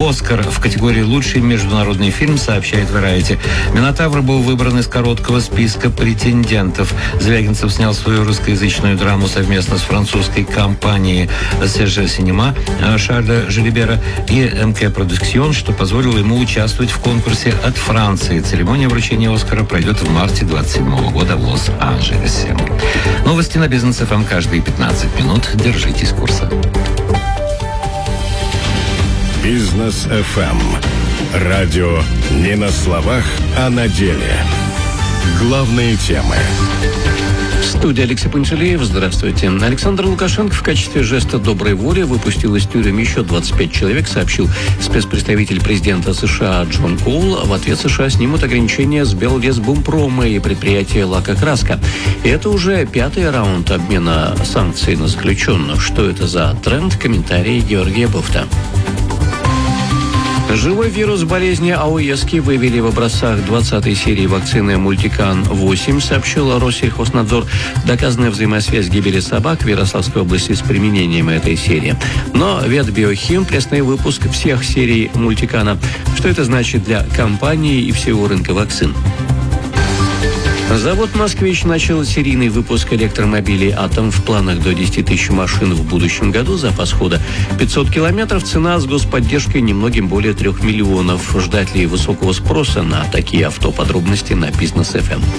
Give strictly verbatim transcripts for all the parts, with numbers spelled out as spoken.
«Оскар» в категории «Лучший международный фильм», сообщает Variety. «Минотавр» был выбран из короткого списка претендентов. Звягинцев снял свою русскоязычную драму совместно с французской компанией «Си Джи Cinema» Шарля Желибера и эм ка Production, что позволило ему участвовать в конкурсе от Франции. Церемония вручения «Оскара» пройдет в марте двадцать седьмого года в Лос-Анджелесе. Новости на Бизнес эф эм каждые пятнадцать минут. Держитесь курса. Бизнес эф эм. Радио не на словах, а на деле. Главные темы. Студия Алексей Пантелеев. Здравствуйте. Александр Лукашенко в качестве жеста доброй воли выпустил из тюрем еще двадцать пять человек, сообщил спецпредставитель президента США Джон Коул. В ответ США снимут ограничения с Беллесбумпрома и предприятия «Лакокраска». И это уже пятый раунд обмена санкций на заключенных. Что это за тренд? Комментарий Георгия Бофта. Живой вирус болезни АОЕСки выявили в образцах двадцатой серии вакцины Мультикан восемь, сообщил Россельхознадзор. Доказанная взаимосвязь гибели собак в Ярославской области с применением этой серии. Но Ветбиохим приостановил выпуск всех серий Мультикана. Что это значит для компании и всего рынка вакцин? Завод «Москвич» начал серийный выпуск электромобилей «Атом». В планах до десяти тысяч машин в будущем году. Запас хода пятьсот километров. Цена с господдержкой немногим более трех миллионов. Ждать ли высокого спроса на такие авто? Подробности на Бизнес эф эм.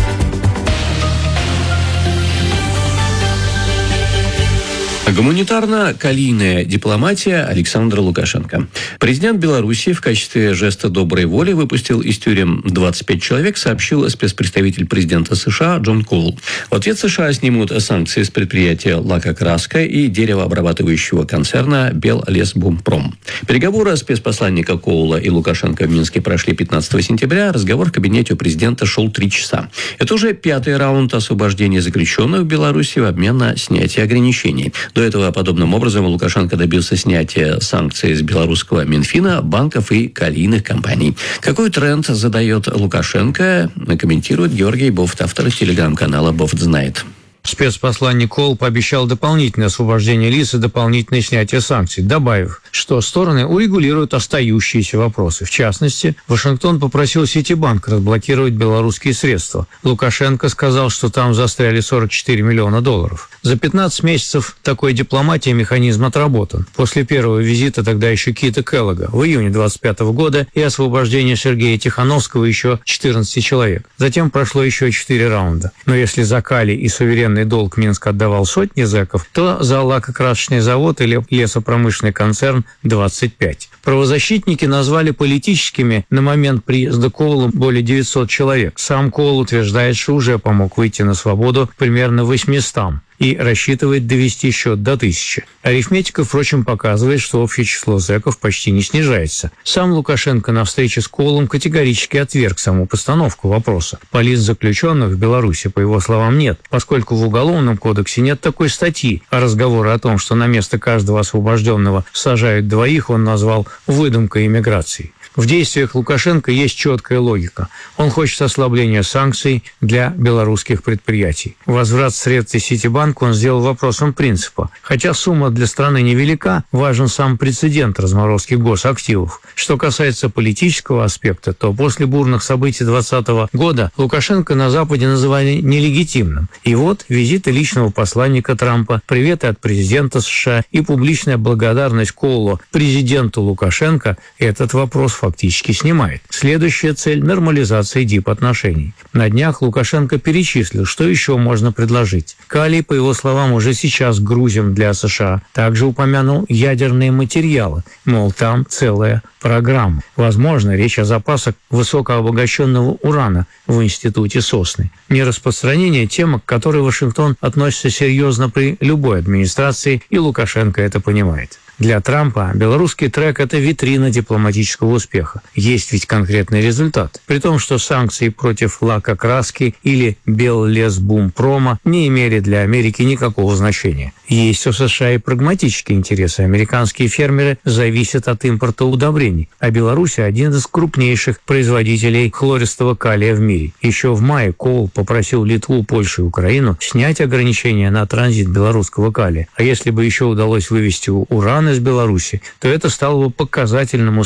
Гуманитарно-калийная дипломатия Александра Лукашенко. Президент Беларуси в качестве жеста доброй воли выпустил из тюрем двадцать пять человек, сообщил спецпредставитель президента США Джон Коул. В ответ США снимут санкции с предприятия «Лакокраска» и деревообрабатывающего концерна «Беллесбумпром». Переговоры спецпосланника Коула и Лукашенко в Минске прошли пятнадцатого сентября. Разговор в кабинете у президента шел три часа. Это уже пятый раунд освобождения заключенных в Беларуси в обмен на снятие ограничений. До этого подобным образом Лукашенко добился снятия санкций с белорусского Минфина, банков и калийных компаний. Какой тренд задает Лукашенко, комментирует Георгий Бофт, автор телеграм-канала «Бофт знает». Спецпосланник Коул пообещал дополнительное освобождение лиц и дополнительное снятие санкций, добавив, что стороны урегулируют остающиеся вопросы. В частности, Вашингтон попросил Ситибанк разблокировать белорусские средства. Лукашенко сказал, что там застряли сорок четыре миллиона долларов. За пятнадцать месяцев такой дипломатии механизм отработан. После первого визита тогда еще Кита Келлога в июне двадцать пятого года и освобождения Сергея Тихановского еще четырнадцати человек. Затем прошло еще четыре раунда. Но если за калий и суверенный долг Минск отдавал сотни зэков, то за лакокрасочный завод или лесопромышленный концерн двадцать пять. Правозащитники назвали политическими на момент приезда Коула более девятисот человек. Сам Коул утверждает, что уже помог выйти на свободу примерно восьмистам и рассчитывает довести счет до тысячи. Арифметика, впрочем, показывает, что общее число зэков почти не снижается. Сам Лукашенко на встрече с Коулом категорически отверг саму постановку вопроса. Политзаключенных в Беларуси, по его словам, нет, поскольку в Уголовном кодексе нет такой статьи, а разговоры о том, что на место каждого освобожденного сажают двоих, он назвал выдумкой иммиграции. В действиях Лукашенко есть четкая логика. Он хочет ослабления санкций для белорусских предприятий. Возврат средств из Ситибанка он сделал вопросом принципа. Хотя сумма для страны невелика, важен сам прецедент разморозки госактивов. Что касается политического аспекта, то после бурных событий двадцатого года Лукашенко на Западе называли нелегитимным. И вот визиты личного посланника Трампа, приветы от президента США и публичная благодарность Коулу президенту Лукашенко этот вопрос фактически снимает. Следующая цель – нормализация дипотношений. На днях Лукашенко перечислил, что еще можно предложить. Калий, по его словам, уже сейчас грузим для США. Также упомянул ядерные материалы, мол, там целая программа. Возможно, речь о запасах высокообогащенного урана в институте Сосны. Нераспространение – тема, к которой Вашингтон относится серьезно при любой администрации, и Лукашенко это понимает. Для Трампа белорусский трек – это витрина дипломатического успеха. Есть ведь конкретный результат. При том, что санкции против лакокраски или Беллесбумпрома не имели для Америки никакого значения. Есть у США и прагматические интересы. Американские фермеры зависят от импорта удобрений, а Беларусь – один из крупнейших производителей хлористого калия в мире. Еще в мае Коул попросил Литву, Польшу и Украину снять ограничения на транзит белорусского калия. А если бы еще удалось вывести уран из Беларуси, то это стало бы показательным